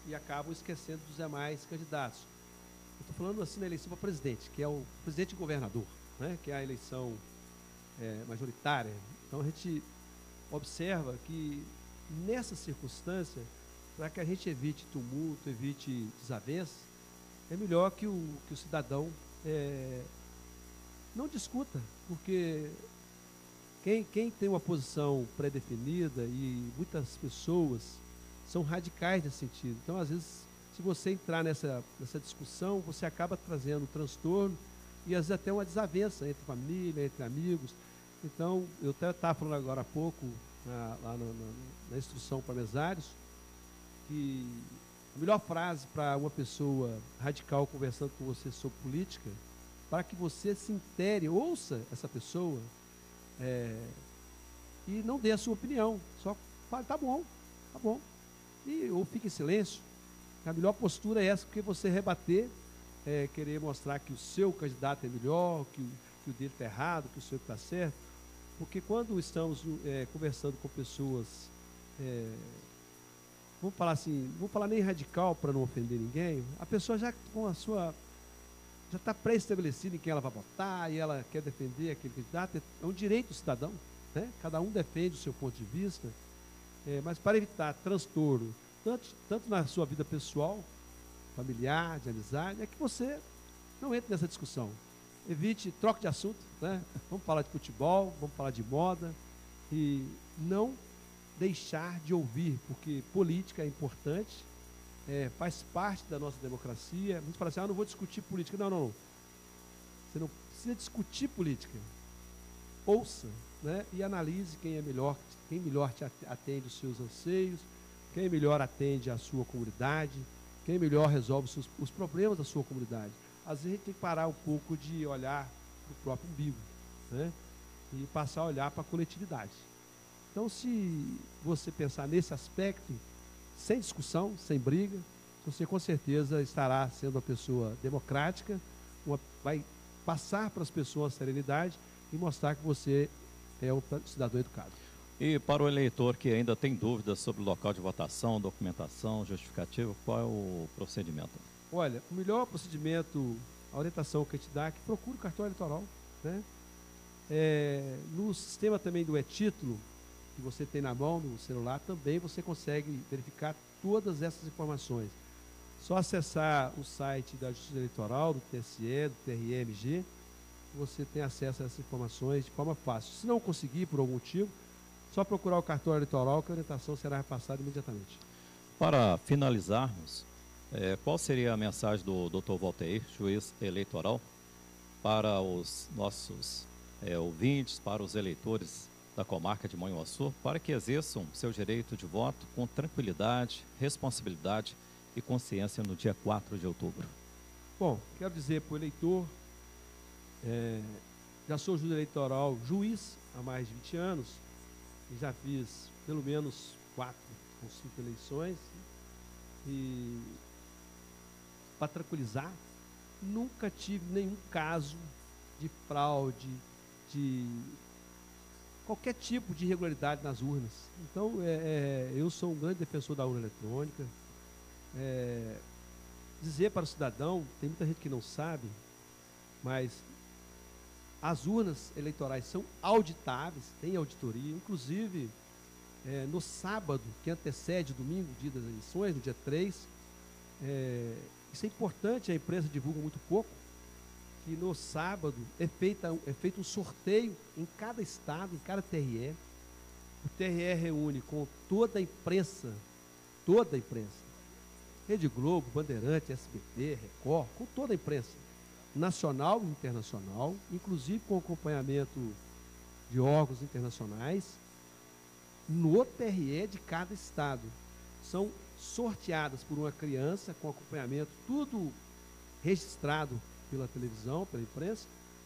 e acabam esquecendo dos demais candidatos. Eu estou falando assim na eleição para presidente, que é o presidente e governador, né, que é a eleição majoritária. Então a gente observa que nessa circunstância, para que a gente evite tumulto, evite desavenças, é melhor que o cidadão não discuta, porque quem tem uma posição pré-definida, e muitas pessoas são radicais nesse sentido. Então, às vezes, se você entrar nessa discussão, você acaba trazendo um transtorno e, às vezes, até uma desavença entre família, entre amigos. Então, eu até estava falando agora há pouco, lá na instrução para mesários, que a melhor frase para uma pessoa radical conversando com você sobre política, para que você se intere, ouça essa pessoa, e não dê a sua opinião, só fale, tá bom, ou fique em silêncio. A melhor postura é essa, porque você rebater, querer mostrar que o seu candidato é melhor, que o dele está errado, que o seu está certo, porque quando estamos conversando com pessoas, vamos falar assim, não vou falar nem radical para não ofender ninguém, a pessoa já com a sua, já está pré-estabelecida em quem ela vai votar, e ela quer defender aquele candidato, é um direito do cidadão, né? Cada um defende o seu ponto de vista, mas para evitar transtorno, tanto na sua vida pessoal, familiar, de amizade, é que você não entre nessa discussão. Evite, troque de assunto, né? Vamos falar de futebol, vamos falar de moda, e não deixar de ouvir, porque política é importante, faz parte da nossa democracia. Muitos falam assim, não vou discutir política. Não. Você não precisa discutir política. Ouça, né? E analise quem melhor te atende os seus anseios, quem melhor atende a sua comunidade, quem melhor resolve os problemas da sua comunidade. Às vezes a gente tem que parar um pouco de olhar para o próprio umbigo, né? E passar a olhar para a coletividade. Então, se você pensar nesse aspecto, sem discussão, sem briga, você com certeza estará sendo uma pessoa democrática, vai passar para as pessoas a serenidade e mostrar que você é um cidadão educado. E para o eleitor que ainda tem dúvidas sobre o local de votação, documentação, justificativa, qual é o procedimento? Olha, o melhor procedimento, a orientação que a gente dá é que procure o cartório eleitoral, né? No sistema também do e-título, que você tem na mão, no celular, também você consegue verificar todas essas informações. Só acessar o site da Justiça Eleitoral, do TSE, do TRE-MG, você tem acesso a essas informações de forma fácil. Se não conseguir, por algum motivo, só procurar o cartório eleitoral, que a orientação será repassada imediatamente. Para finalizarmos, qual seria a mensagem do Dr. Valteir, juiz eleitoral, para os nossos ouvintes, para os eleitores da comarca de Manhuaçu, para que exerçam seu direito de voto com tranquilidade, responsabilidade e consciência no dia 4 de outubro? Bom, quero dizer para o eleitor, já sou juiz eleitoral, juiz há mais de 20 anos, e já fiz pelo menos 4 ou 5 eleições, e para tranquilizar, nunca tive nenhum caso de fraude, de qualquer tipo de irregularidade nas urnas. Então, eu sou um grande defensor da urna eletrônica. Dizer para o cidadão, tem muita gente que não sabe, mas as urnas eleitorais são auditáveis, tem auditoria, inclusive no sábado, que antecede o domingo, dia das eleições, no dia 3, isso é importante, a imprensa divulga muito pouco, que no sábado é feito um sorteio em cada estado, em cada TRE. O TRE reúne com toda a imprensa, Rede Globo, Bandeirante, SBT, Record, com toda a imprensa, nacional e internacional, inclusive com acompanhamento de órgãos internacionais, no TRE de cada estado. São sorteadas por uma criança, com acompanhamento, tudo registrado pela televisão, pela imprensa.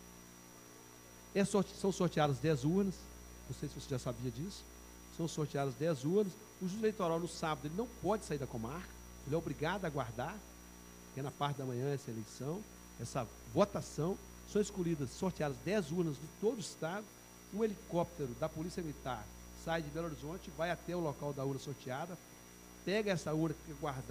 São sorteadas 10 urnas, não sei se você já sabia disso, são sorteadas 10 urnas. O juiz eleitoral no sábado ele não pode sair da comarca, ele é obrigado a aguardar, que é na parte da manhã essa eleição, essa votação. São escolhidas, sorteadas 10 urnas de todo o estado. Um helicóptero da Polícia Militar sai de Belo Horizonte, vai até o local da urna sorteada, pega essa urna que fica guardada